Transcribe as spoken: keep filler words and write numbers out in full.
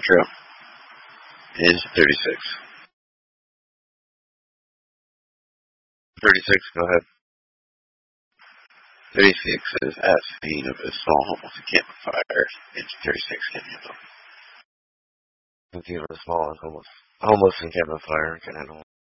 Metro is thirty-six. thirty-six, go ahead. thirty-six is at speed of a small almost campfire. It's thirty-six can handle. Speed of a small almost almost campfire can handle.